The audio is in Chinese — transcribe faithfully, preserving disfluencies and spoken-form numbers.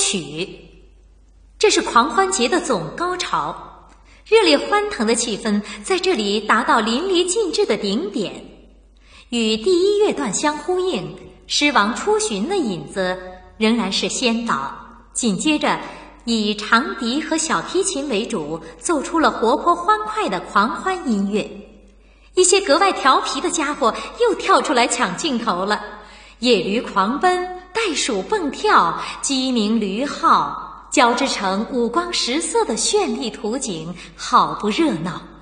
曲。这是狂欢节的总高潮，热烈欢腾的气氛在这里达到淋漓尽致的顶点。与第一乐段相呼应，狮王出巡的引子仍然是先导，紧接着以长笛和小提琴为主，奏出了活泼欢快的狂欢音乐。一些格外调皮的家伙又跳出来抢镜头了，野驴狂奔，袋鼠蹦跳，鸡鸣驴号，交织成五光十色的绚丽图景，好不热闹。